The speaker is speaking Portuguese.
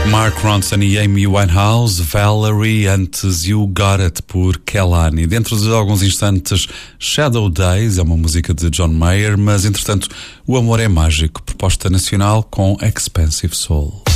Mark Ronson e Amy Winehouse, Valerie, antes You Got It por Kehlani. Dentro de alguns instantes, Shadow Days, é uma música de John Mayer, mas entretanto, O Amor é Mágico, proposta nacional com Expensive Soul.